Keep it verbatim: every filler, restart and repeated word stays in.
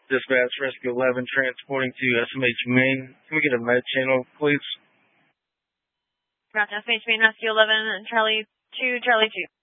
Dispatch Rescue eleven transporting to S M H Main. Can we get a med channel, please? Route S M H Main Rescue eleven, Charlie two, Charlie two.